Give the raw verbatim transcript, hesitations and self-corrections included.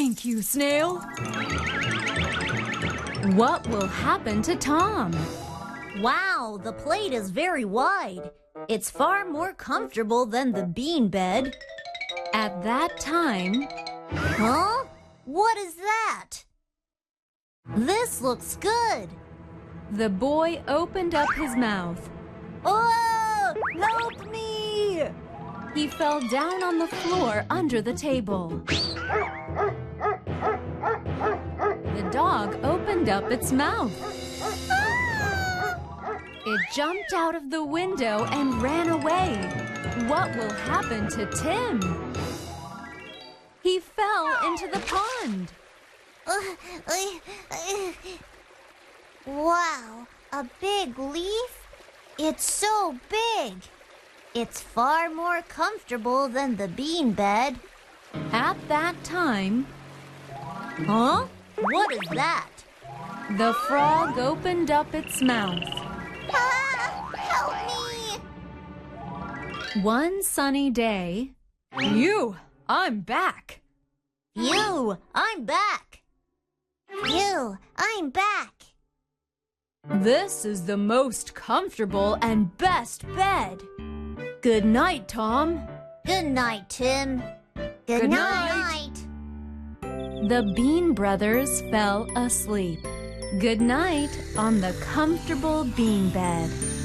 Thank you, Snail. What will happen to Tom? Wow, the plate is very wide. It's far more comfortable than the bean bed. At that time, Huh? What is that? This looks good. the boy opened up his mouth. Oh, help me! He fell down on the floor under the table. The dog opened up its mouth. It jumped out of the window and ran away. What will happen to Tim? He fell into the pond. Wow, a big leaf? It's so big. It's far more comfortable than the bean bed. At that time, Huh? What is that? the frog opened up its mouth. Ah, help me! One sunny day, you, I'm back. You, I'm back. You, I'm back. This is the most comfortable and best bed. Good night, Tom. Good night, Tim. Good, Good night. night. The Bean Brothers fell asleep. Good night on the comfortable bean bed.